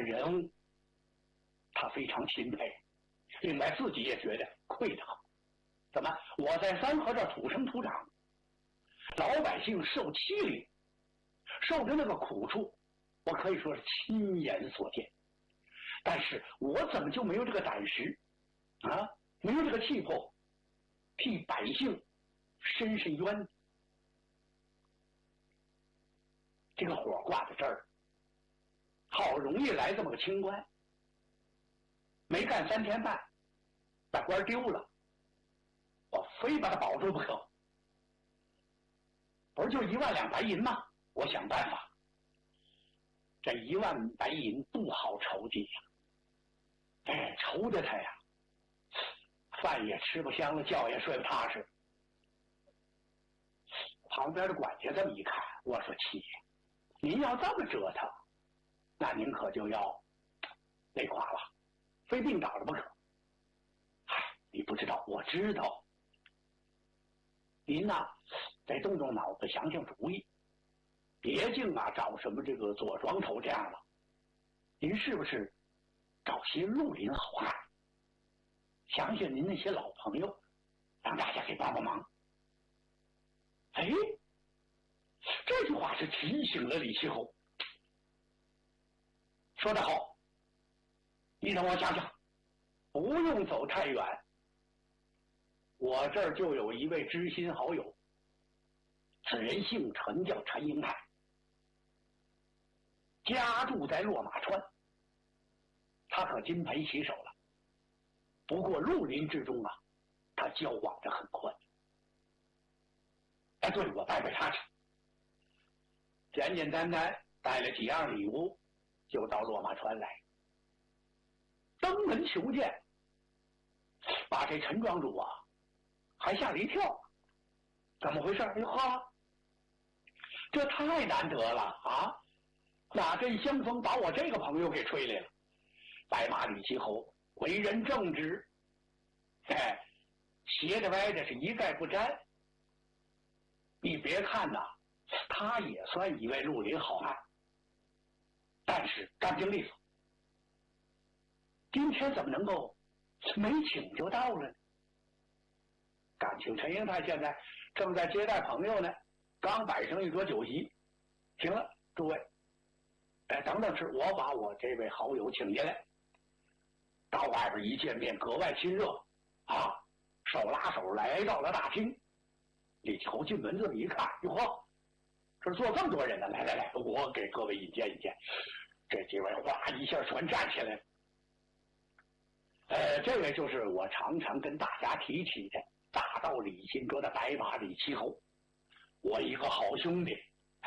人物，他非常钦佩，另外自己也觉得愧他。怎么？我在三河这土生土长，老百姓受欺凌，受的那个苦处，我可以说是亲眼所见。但是我怎么就没有这个胆识啊？没有这个气魄，替百姓伸伸冤？这个火挂在这儿，好容易来这么个清官，没干3天半，把官丢了，我非把他保住不可。不是就1万两白银吗？我想办法。这1万白银不好筹集呀，愁着他呀，饭也吃不香了，觉也睡不踏实。旁边的管家这么一看，我说：“七爷，您要这么折腾，那您可就要累垮了，非病倒了不可。你不知道，我知道。您呐，得动动脑子，想想主意，别净找什么这个左庄头这样了。您是不是找些绿林好汉，想想您那些老朋友，让大家给帮帮忙？”这句话是提醒了李其侯。说得好，你等我想想，不用走太远，我这儿就有一位知心好友，此人姓陈，叫陈英泰，家住在落马川，他可金盆洗手了。不过绿林之中他交往着很宽。对，我拜拜他去。简简单单带了几样礼物，就到落马川来，登门求见，把这陈庄主还吓了一跳。怎么回事？这太难得了啊！哪阵香风把我这个朋友给吹来了？白马李其侯为人正直，斜着歪着是一概不沾。你别看他也算一位绿林好汉，但是干净利索。今天怎么能够没请就到了呢？感情陈英泰现在正在接待朋友呢，刚摆上一桌酒席。行了，诸位，等等，是我把我这位好友请进来。到外边一见面格外亲热手拉手来到了大厅。李其侯进门这么一看，这坐这么多人呢，来，我给各位引荐引荐。这几位哗一下全站起来了。这位就是我常常跟大家提起的大道李新卓的白马李其侯，我一个好兄弟。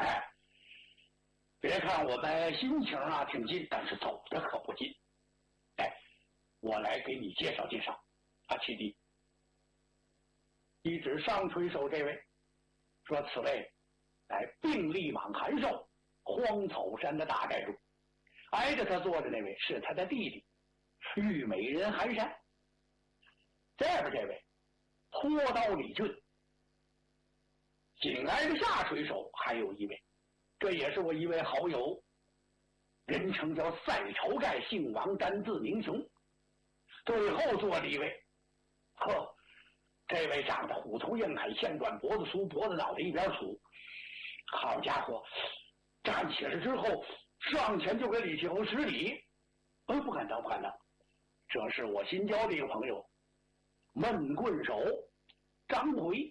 别看我们心情挺近，但是走的可不近。我来给你介绍介绍七弟。一指上垂手这位，说此位并立莽韩寿，荒草山的大寨主，挨着他坐的那位是他的弟弟玉美人韩山。这边这位拖刀李俊，紧挨着下垂手还有一位，这也是我一位好友，人称叫赛晁盖，姓王，单字明雄。最后坐的一位，这位长得虎头鹰海，线短脖子粗，脖子脑袋一边粗。好家伙，站起来之后上前就给李其侯施礼。不敢当，这是我新交的一个朋友，闷棍手张奎。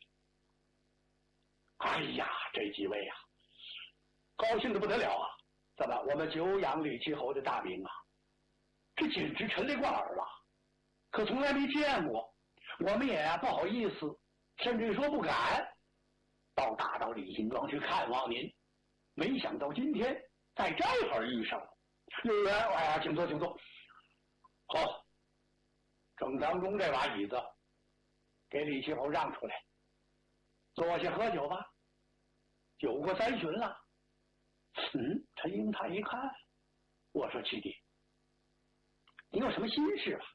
这几位高兴的不得了怎么我们久仰李其侯的大名这简直陈雷贯耳了，可从来没见过。我们也不好意思，甚至说不敢到大道李新庄去看望您。没想到今天在这会儿遇上了。有人请坐请坐。好，正当中这把椅子给李其侯让出来，坐下喝酒吧。酒过3巡了。陈英泰一看，我说七弟，你有什么心事吧？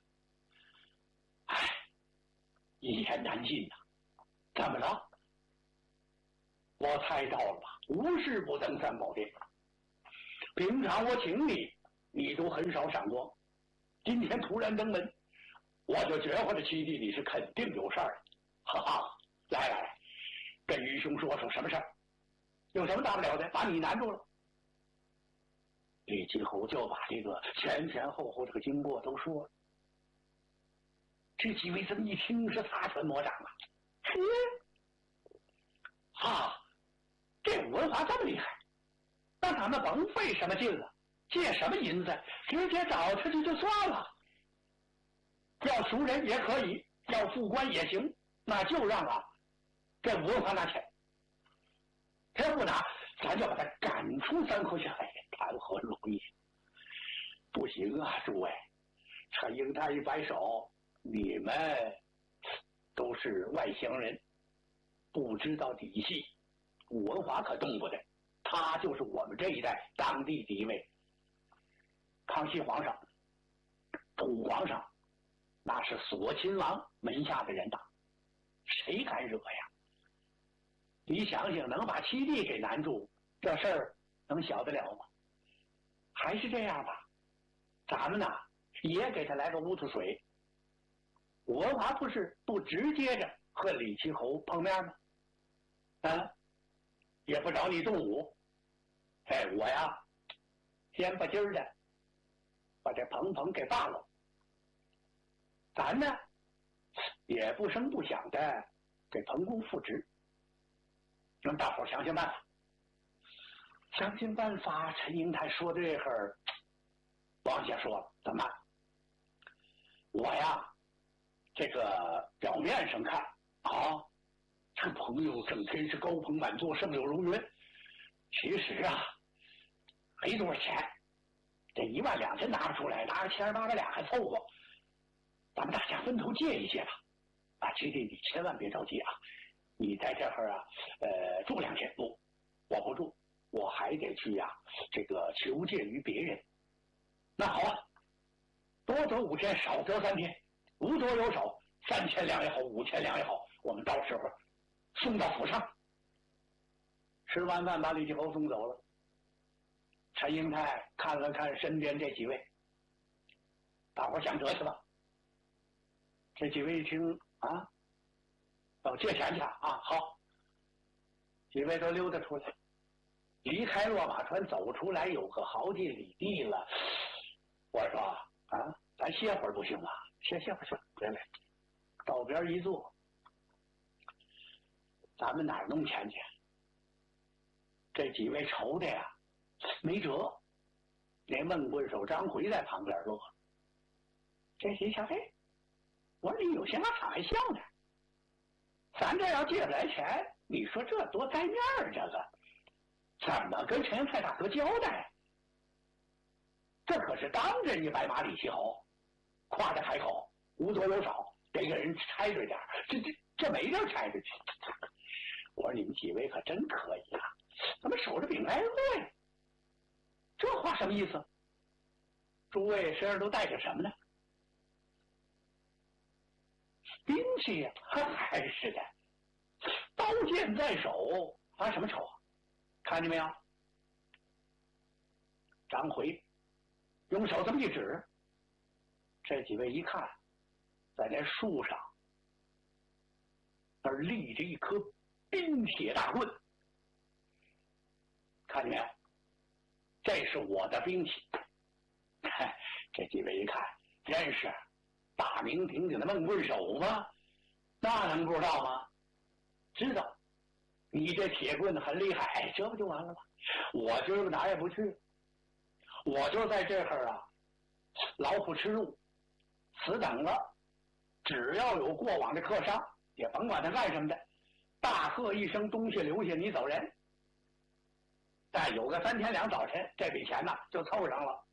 一言难尽怎么了？我猜到了吧，无事不登三宝殿。平常我请你你都很少闪光，今天突然登门，我就觉得七弟你是肯定有事儿。哈哈，来来来，跟愚兄说说什么事儿？有什么大不了的？把你难住了。李继侯就把这个前前后后这个经过都说了。这几位这么一听是擦拳魔掌啊！啊，这武文华这么厉害，那咱们甭费什么劲了，借什么银子，直接找他去就算了。要赎人也可以，要复官也行，那就让这武文华拿钱。他不拿，咱就把他赶出三口下来，谈何容易？不行啊，诸位！陈英泰一摆手，你们都是外乡人，不知道底细。武文华可动不得，他就是我们这一代当地第一位康熙皇上、土皇上，那是锁亲王门下的人呐，谁敢惹呀？你想想，能把七弟给难住，这事儿能小得了吗？还是这样吧，咱们也给他来个乌涂水。武文华不是不直接着和李继侯碰面吗？也不找你动武。我呀，先不今儿的把这彭彭给办了。咱呢，也不声不响的给彭公复职。让大伙儿想想办法。想尽办法，陈英泰说这会儿，王姐说了，怎么办？我呀，这个表面上看这朋友整天是高朋满座，盛有如云。其实没多少钱，这12000钱拿不出来，拿个700-800两还凑合。咱们大家分头借一借吧。七弟你千万别着急啊！你在这儿住2天，不，我不住，我还得去这个求借于别人。那好多则5天，少则3天，无多有少，3000两也好，5000两也好，我们到时候送到府上。吃完饭把李继侯送走了。陈英泰看了看身边这几位，大伙想得去吧。这几位一听借钱去好，几位都溜达出来，离开落马川走出来有个好几里地了。我说咱歇会儿不行吗？歇会儿去，别来，到边一坐。咱们哪儿弄钱去？这几位愁的没辙。连孟棍手张回在旁边乐。这一想，我说你有些啥玩笑呢？咱这要借不来钱，你说这多带面儿，这个怎么跟陈太大哥交代？这可是当着你白马李继侯，夸着海口，无多有少，得给人拆着点，这没地儿拆着去。我说你们几位可真可以怎么守着饼挨饿呀？这话什么意思？诸位身上都带着什么呢？兵器还是的，刀剑在手，发什么愁看见没有？张回用手这么一指，这几位一看，在那树上那儿立着一颗冰铁大棍，看见没有？这是我的兵器。这几位一看，认识大名鼎鼎的孟棍手吗？那能不知道吗？知道。你这铁棍子很厉害，这不就完了吗？我今儿哪也不去，我就在这儿老虎吃肉，死等了。只要有过往的客商，也甭管他干什么的，大喝一声东西留下，你走人。但有个3天2早晨，这笔钱就凑上了。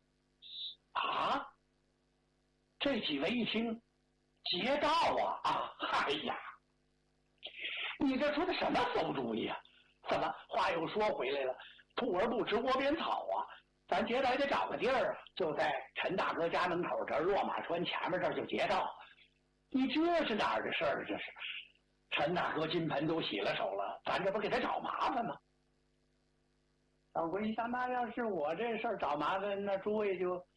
这几位一听，劫道哎呀，你这出的什么馊主意怎么话又说回来了？兔儿不吃窝边草咱劫道得找个地儿就在陈大哥家门口这儿，落马川前面这儿就劫道。你这是哪儿的事儿？这是陈大哥金盆都洗了手了，咱这不给他找麻烦吗？ 我一想，那要是我这事儿找麻烦，那诸位就